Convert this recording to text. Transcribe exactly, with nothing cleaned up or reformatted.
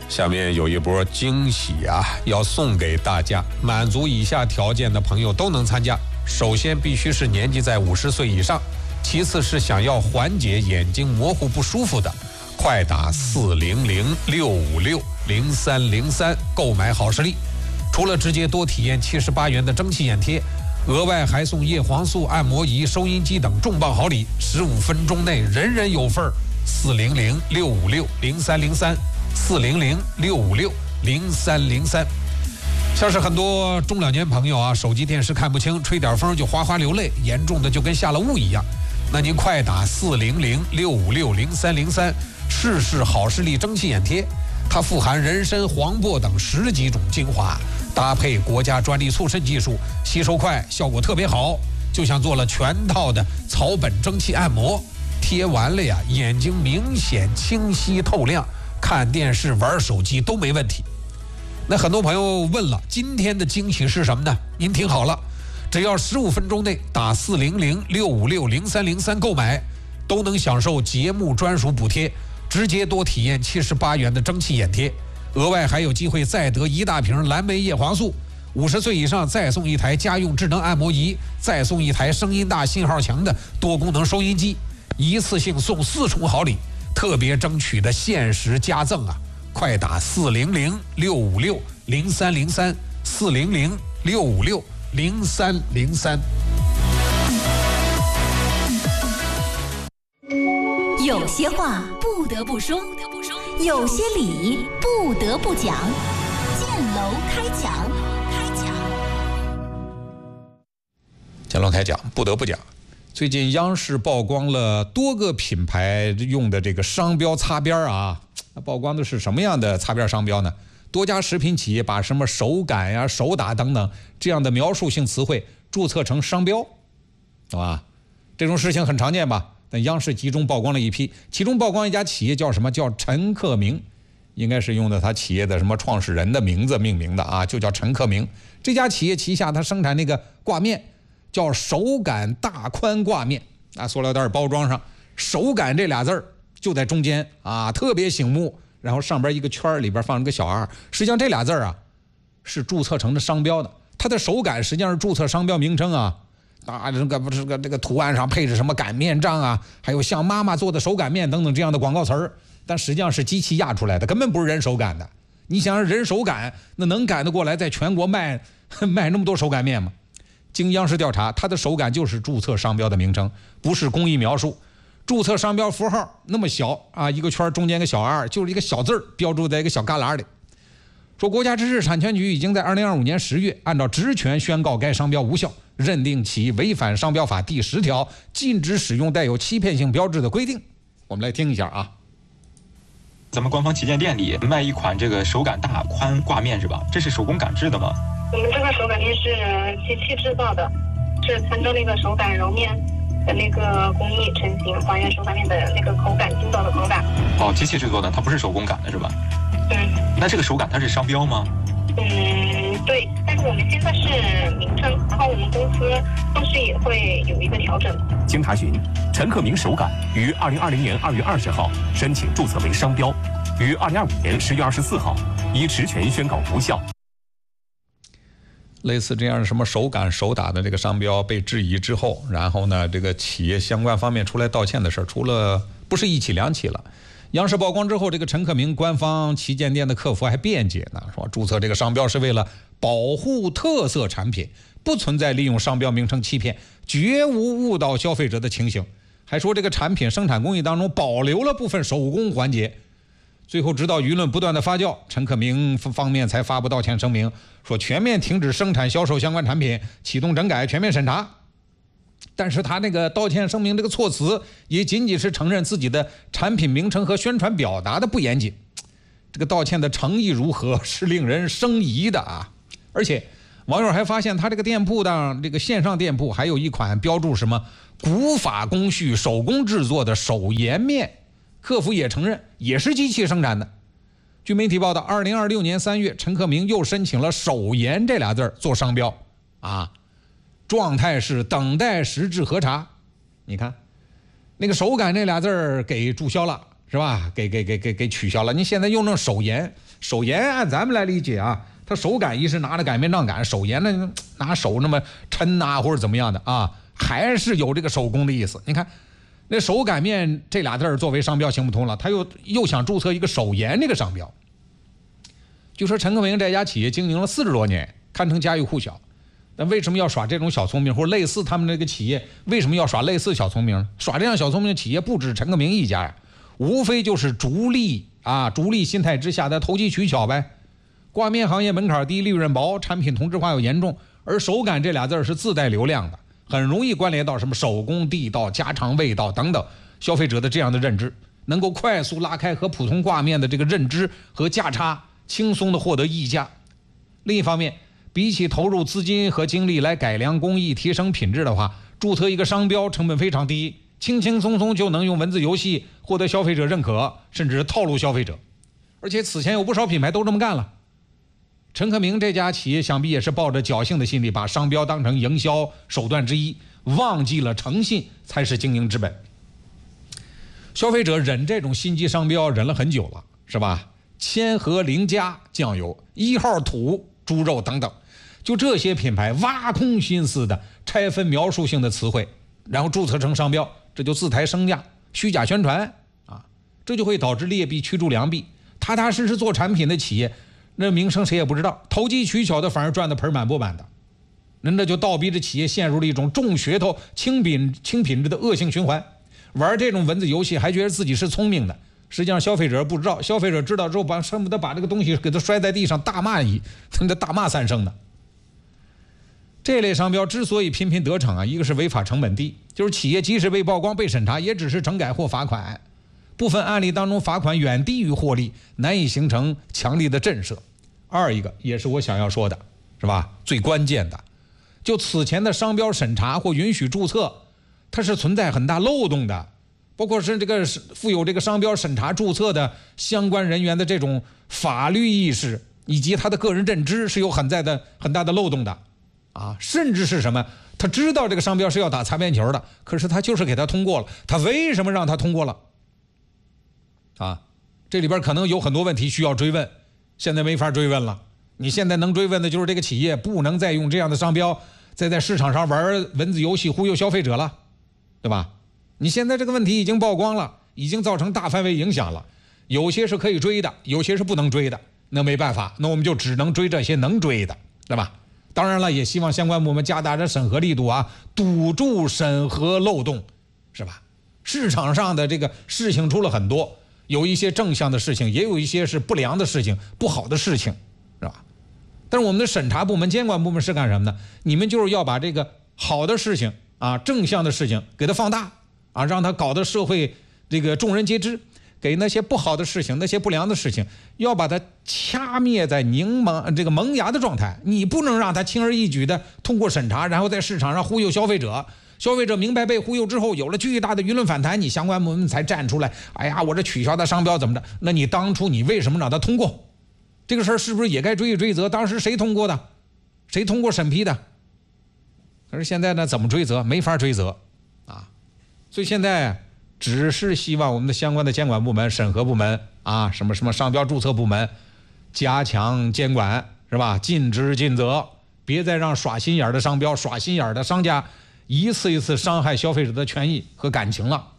下面有一波惊喜啊，要送给大家，满足以下条件的朋友都能参加。首先必须是年纪在五十岁以上，其次是想要缓解眼睛模糊不舒服的，快打四零零六五六零三零三购买好视力。除了直接多体验七十八元的蒸汽眼贴，额外还送叶黄素、按摩仪、收音机等重磅好礼，十五分钟内人人有份儿。四零零六五六零三零三，四零零六五六零三零三。像是很多中老年朋友啊，手机电视看不清，吹点风就哗哗流泪，严重的就跟下了雾一样。那您快打四零零六五六零三零三，试试好视力蒸汽眼贴，它富含人参、黄柏等十几种精华，搭配国家专利促渗技术，吸收快，效果特别好，就像做了全套的草本蒸汽按摩。贴完了呀，眼睛明显清晰透亮，看电视玩手机都没问题。那很多朋友问了，今天的惊喜是什么呢？您听好了，只要十五分钟内打四零零六五六零三零三购买，都能享受节目专属补贴，直接多体验七十八元的蒸汽眼贴，额外还有机会再得一大瓶蓝莓叶黄素。五十岁以上再送一台家用智能按摩仪，再送一台声音大、信号强的多功能收音机。一次性送四重好礼，特别争取的限时加赠啊！快打四零零六五六零三零三，四零零六五六零三零三。 有些话不得不说，有些理不得不讲，建楼开讲，开讲。 建楼开讲，不得不讲。最近央视曝光了多个品牌用的这个商标擦边啊，曝光的是什么样的擦边商标呢？多家食品企业把什么手感呀、手打等等这样的描述性词汇注册成商标，懂吧？这种事情很常见吧？但央视集中曝光了一批，其中曝光一家企业叫什么？叫陈克明，应该是用的他企业的什么创始人的名字命名的啊，就叫陈克明。这家企业旗下他生产那个挂面，叫手感大宽挂面啊，塑料袋包装上手感这俩字儿就在中间啊，特别醒目，然后上边一个圈里边放了个小 R， 实际上这俩字儿啊是注册成的商标的，它的手感实际上是注册商标名称啊，啊这个不是个这个图案上配置什么擀面杖啊，还有像妈妈做的手擀面等等这样的广告词儿，但实际上是机器压出来的，根本不是人手擀的。你想人手擀，那能擀得过来在全国卖卖那么多手擀面吗？经央视调查，它的手感就是注册商标的名称，不是工艺描述。注册商标符号那么小啊，一个圈中间个小 R， 就是一个小字儿标注在一个小旮旯里。说国家知识产权局已经在二零二五年十月按照职权宣告该商标无效，认定其违反商标法第十条禁止使用带有欺骗性标志的规定。我们来听一下啊。 咱们官方旗舰店里卖一款这个手感大宽挂面是吧？这是手工擀制的吗？ 我们这个手擀面是机器制造的，是参照那个手擀揉面的那个工艺成型，还原手擀面的那个口感，筋道的口感。 哦，机器制作的，它不是手工擀的是吧？ 嗯。 那这个手感它是商标吗？ 嗯，对，但是我们现在是名称，然后我们公司后续也会有一个调整。 经查询，陈克明手感于二零二零年二月二十号申请注册为商标，于二零二五年十月二十四号依职权宣告无效。 类似这样什么手感手打的这个商标被质疑之后，然后呢，这个企业相关方面出来道歉的事儿，除了不是一起两起了。央视曝光之后，这个陈克明官方旗舰店的客服还辩解呢，说注册这个商标是为了保护特色产品，不存在利用商标名称欺骗，绝无误导消费者的情形。还说这个产品生产工艺当中保留了部分手工环节。最后直到舆论不断的发酵，陈克明方面才发布道歉声明，说全面停止生产销售相关产品，启动整改全面审查。但是他那个道歉声明这个措辞也仅仅是承认自己的产品名称和宣传表达的不严谨，这个道歉的诚意如何是令人生疑的啊！而且网友还发现他这个店铺的这个线上店铺还有一款标注什么古法工序手工制作的手延面，客服也承认也是机器生产的。据媒体报道，二零二六年三月，陈克明又申请了手延这俩字做商标啊，状态是等待实质核查。你看那个手感这俩字给注销了， 是吧？给给给给给取消了。你现在用那手研，手研按咱们来理解啊，它手擀一是拿着擀面杖擀，手研呢拿手那么抻呐或者怎么样的啊，还是有这个手工的意思。你看那手擀面这俩字儿作为商标行不通了，他又又想注册一个手研这个商标。就说陈克明这家企业经营了四十多年，堪称家喻户晓。但为什么要耍这种小聪明，或者类似他们这个企业为什么要耍类似小聪明呢？耍这样小聪明的企业不止陈克明一家呀，无非就是逐利啊，逐利心态之下的投机取巧呗。挂面行业门槛低，利润薄，产品同质化又严重，而手感这俩字是自带流量的，很容易关联到什么手工、地道、家常味道等等消费者的这样的认知，能够快速拉开和普通挂面的这个认知和价差，轻松的获得溢价。另一方面，比起投入资金和精力来改良工艺、提升品质的话，注册一个商标成本非常低，轻轻松松就能用文字游戏获得消费者认可，甚至套路消费者。而且此前有不少品牌都这么干了。陈克明这家企业想必也是抱着侥幸的心理，把商标当成营销手段之一，忘记了诚信才是经营之本。消费者忍这种心机商标忍了很久了，是吧？千和零加酱油、一号土猪肉等等，就这些品牌挖空心思的拆分描述性的词汇，然后注册成商标，这就自抬身价、虚假宣传啊，这就会导致劣币驱逐良币。踏踏实实做产品的企业，那名声谁也不知道，投机取巧的反而赚得盆满钵满的，那那就倒逼着企业陷入了一种重噱头、轻品轻品质的恶性循环。玩这种文字游戏还觉得自己是聪明的，实际上消费者不知道，消费者知道之后把恨不得把这个东西给他摔在地上，大骂一，真的大骂三声的。这类商标之所以频频得逞啊，一个是违法成本低，就是企业即使被曝光被审查，也只是整改或罚款，部分案例当中罚款远低于获利，难以形成强力的震慑。二一个也是我想要说的，是吧？最关键的，就此前的商标审查或允许注册，它是存在很大漏洞的。包括是这个负有这个商标审查注册的相关人员的这种法律意识以及他的个人认知是有很在的很大的漏洞的啊，甚至是什么，他知道这个商标是要打擦边球的，可是他就是给他通过了，他为什么让他通过了啊？这里边可能有很多问题需要追问，现在没法追问了。你现在能追问的就是这个企业不能再用这样的商标再在市场上玩文字游戏忽悠消费者了，对吧？你现在这个问题已经曝光了，已经造成大范围影响了，有些是可以追的，有些是不能追的，那没办法，那我们就只能追这些能追的，对吧？当然了，也希望相关部门加大这审核力度啊，堵住审核漏洞，是吧？市场上的这个事情出了很多，有一些正向的事情，也有一些是不良的事情、不好的事情，是吧？但是我们的审查部门、监管部门是干什么呢？你们就是要把这个好的事情啊、正向的事情给它放大啊，让它搞得社会这个众人皆知，给那些不好的事情、那些不良的事情，要把它掐灭在凝萌这个萌芽的状态。你不能让它轻而易举的通过审查，然后在市场上忽悠消费者。消费者明白被忽悠之后，有了巨大的舆论反弹，你相关部门才站出来。哎呀，我这取消的商标怎么着？那你当初你为什么让它通过？这个事儿是不是也该追一追责？当时谁通过的？谁通过审批的？可是现在呢，怎么追责？没法追责啊！所以现在只是希望我们的相关的监管部门、审核部门啊，什么什么商标注册部门，加强监管，是吧？尽职尽责，别再让耍心眼的商标、耍心眼的商家一次一次伤害消费者的权益和感情了。